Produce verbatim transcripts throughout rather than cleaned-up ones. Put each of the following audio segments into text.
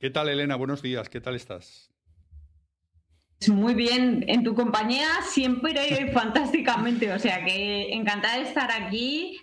¿Qué tal, Elena? Buenos días, ¿qué tal estás? Muy bien, en tu compañía siempre fantásticamente, o sea que encantada de estar aquí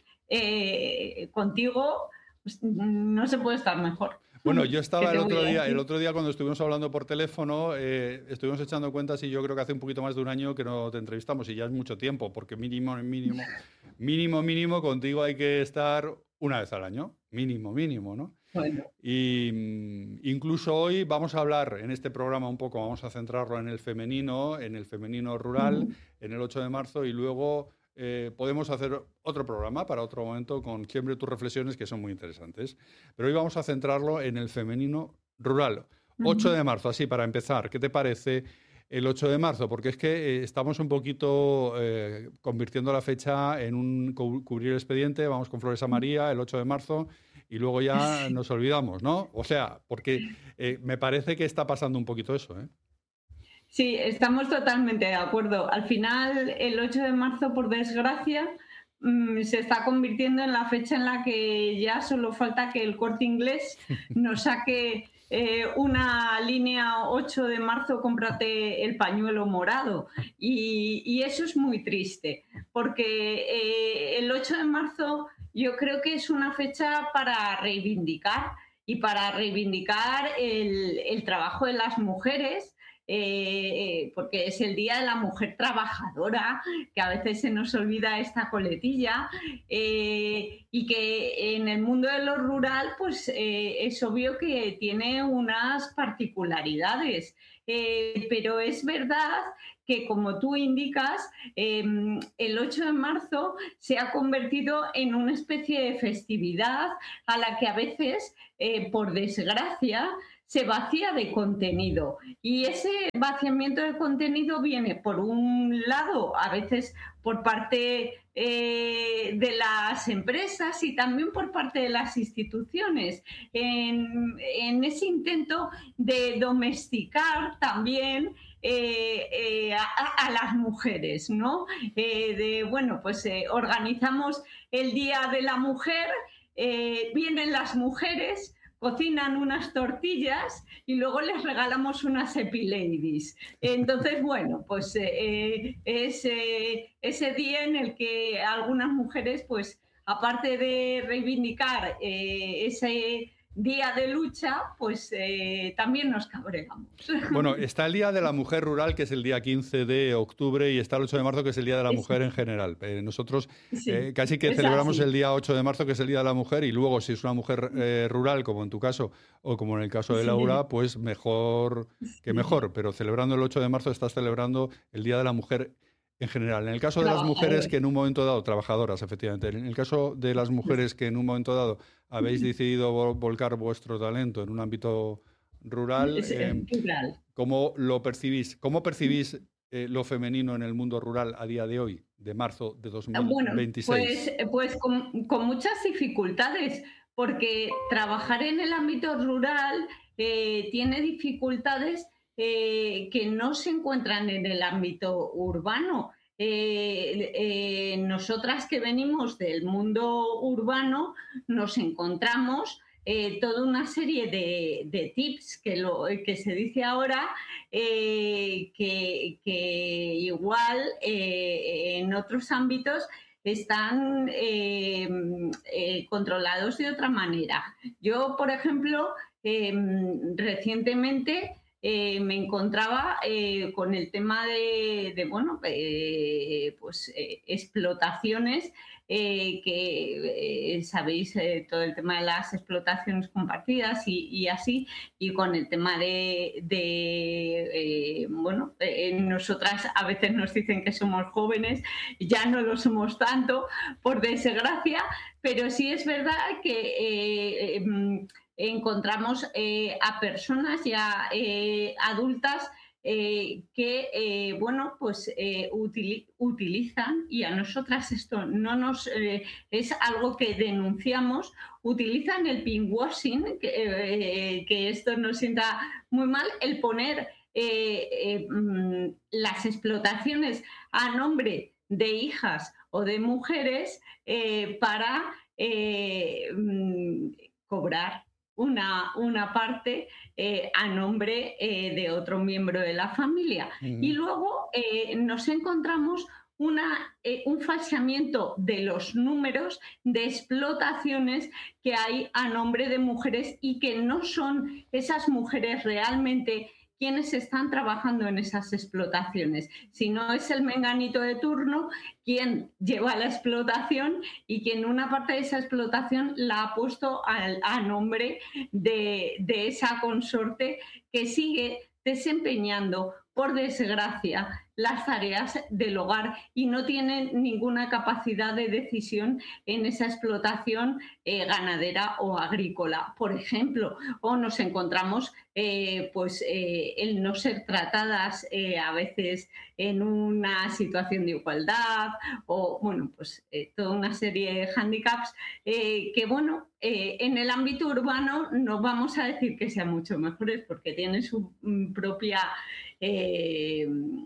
eh, contigo, pues, no se puede estar mejor. Bueno, yo ¿Qué estaba el te voy otro a día, el decir? otro día cuando estuvimos hablando por teléfono, eh, estuvimos echando cuentas y yo creo que hace un poquito más de un año que no te entrevistamos y ya es mucho tiempo, porque mínimo, mínimo, mínimo, mínimo, contigo hay que estar una vez al año, mínimo, mínimo, ¿no? Bueno, Y mm, incluso hoy vamos a hablar en este programa un poco, vamos a centrarlo en el femenino, en el femenino rural, ujú, en el ocho de marzo y luego eh, podemos hacer otro programa para otro momento con siempre tus reflexiones que son muy interesantes. Pero hoy vamos a centrarlo en el femenino rural. ocho ujú. de marzo, así para empezar, ¿qué te parece el ocho de marzo? Porque es que eh, estamos un poquito eh, convirtiendo la fecha en un cu- cubrir el expediente, vamos con Flores a María el ocho de marzo y luego ya Sí, nos olvidamos, ¿no? O sea, porque eh, me parece que está pasando un poquito eso, ¿eh? sí, estamos totalmente de acuerdo. Al final, el ocho de marzo, por desgracia, mm, se está convirtiendo en la fecha en la que ya solo falta que el Corte Inglés nos saque eh, una línea ocho de marzo, cómprate el pañuelo morado. Y, y eso es muy triste, porque eh, el ocho de marzo yo creo que es una fecha para reivindicar y para reivindicar el, el trabajo de las mujeres, eh, eh, porque es el Día de la Mujer Trabajadora, que a veces se nos olvida esta coletilla, eh, y que en el mundo de lo rural, pues eh, es obvio que tiene unas particularidades, eh, pero es verdad que, como tú indicas, eh, el ocho de marzo se ha convertido en una especie de festividad a la que a veces, eh, por desgracia, se vacía de contenido. Y ese vaciamiento de contenido viene, por un lado, a veces por parte eh, de las empresas y también por parte de las instituciones, en, en ese intento de domesticar también eh, eh, a, a, las mujeres, ¿no? Eh, de, bueno, pues eh, organizamos el Día de la Mujer, eh, vienen las mujeres, cocinan unas tortillas y luego les regalamos unas Epiladies. Entonces, bueno, pues eh, es eh, ese día en el que algunas mujeres, pues aparte de reivindicar eh, ese día de lucha, pues eh, también nos cabreamos. Bueno, está el Día de la Mujer Rural, que es el día quince de octubre, y está el ocho de marzo, que es el Día de la Es, Mujer en general. Eh, nosotros sí, eh, casi que es celebramos el así. día ocho de marzo, que es el Día de la Mujer, y luego si es una mujer eh, rural, como en tu caso, o como en el caso de Sí, Laura, pues mejor que sí. mejor. Pero celebrando el ocho de marzo estás celebrando el Día de la Mujer en general. En el caso de las mujeres que Trabajadores. en un momento dado, trabajadoras, efectivamente, en el caso de las mujeres que en un momento dado habéis decidido vol- volcar vuestro talento en un ámbito rural, Es, es eh, rural. ¿cómo lo percibís? ¿Cómo percibís eh, lo femenino en el mundo rural a día de hoy, de marzo de Bueno, pues, dos mil veintiséis? pues con, con muchas dificultades, porque trabajar en el ámbito rural eh, tiene dificultades eh, que no se encuentran en el ámbito urbano. Eh, eh, nosotras que venimos del mundo urbano nos encontramos eh, toda una serie de, de tips que, lo, que se dice ahora, eh, que, que, igual eh, en otros ámbitos están eh, eh, controlados de otra manera. Yo, por ejemplo, eh, recientemente eh, me encontraba eh, con el tema de, de bueno, eh, pues eh, explotaciones, eh, que eh, sabéis, eh, todo el tema de las explotaciones compartidas y, y así, y con el tema de, de eh, bueno, eh, nosotras a veces nos dicen que somos jóvenes, ya no lo somos tanto, por desgracia, pero sí es verdad que eh, eh, encontramos eh, a personas ya eh, adultas eh, que, eh, bueno, pues eh, util, utilizan, y a nosotras esto no nos eh, es algo que denunciamos, utilizan el pinkwashing, que, eh, que esto nos sienta muy mal, el poner eh, eh, las explotaciones a nombre de hijas o de mujeres eh, para eh, cobrar una, una parte eh, a nombre eh, de otro miembro de la familia. Uh-huh. Y luego eh, nos encontramos una, eh, un falseamiento de los números de explotaciones que hay a nombre de mujeres y que no son esas mujeres realmente quienes están trabajando en esas explotaciones, sino es el menganito de turno quien lleva la explotación y quien una parte de esa explotación la ha puesto a, a nombre de, de esa consorte que sigue desempeñando, por desgracia, las tareas del hogar y no tienen ninguna capacidad de decisión en esa explotación eh, ganadera o agrícola, por ejemplo. O nos encontramos eh, pues, eh, el no ser tratadas eh, a veces en una situación de igualdad o, bueno, pues eh, toda una serie de hándicaps eh, que, bueno, eh, en el ámbito urbano no vamos a decir que sean mucho mejores porque tienen su mm, propia... Eh,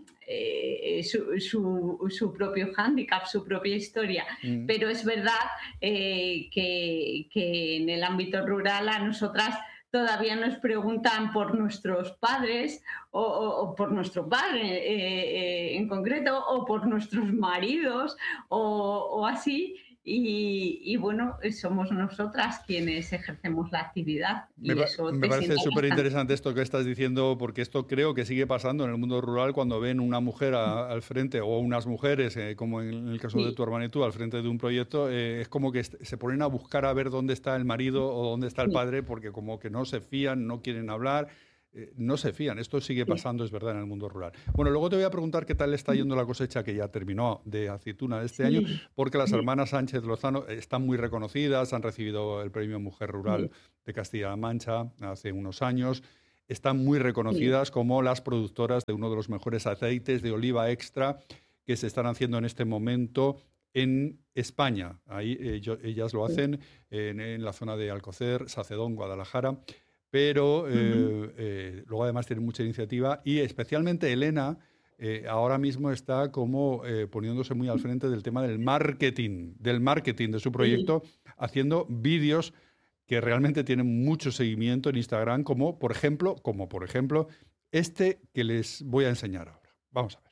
eh, su, su, su propio hándicap, su propia historia, mm. pero es verdad eh, que, que en el ámbito rural a nosotras todavía nos preguntan por nuestros padres o, o, o por nuestro padre eh, eh, en concreto o por nuestros maridos o, o así. Y, y bueno, somos nosotras quienes ejercemos la actividad. Y me, eso me parece súper interesante esto que estás diciendo, porque esto creo que sigue pasando en el mundo rural cuando ven una mujer a, al frente o unas mujeres, eh, como en el caso sí. de tu hermana y tú, al frente de un proyecto, eh, es como que se ponen a buscar a ver dónde está el marido o dónde está el padre, porque como que no se fían, no quieren hablar. Eh, no se fían. Esto sigue pasando, es verdad, en el mundo rural. Bueno, luego te voy a preguntar qué tal está yendo la cosecha que ya terminó de aceituna de este sí. año, porque las hermanas Sánchez Lozano están muy reconocidas, han recibido el premio Mujer Rural sí. de Castilla-La Mancha hace unos años. Están muy reconocidas sí. como las productoras de uno de los mejores aceites de oliva extra que se están haciendo en este momento en España. Ahí ellos, ellas lo hacen en, en la zona de Alcocer, Sacedón, Guadalajara. Pero eh, uh-huh. eh, luego además tienen mucha iniciativa y especialmente Elena eh, ahora mismo está como eh, poniéndose muy al frente del tema del marketing, del marketing de su proyecto, sí. haciendo vídeos que realmente tienen mucho seguimiento en Instagram, como por ejemplo, como por ejemplo este que les voy a enseñar ahora. Vamos a ver.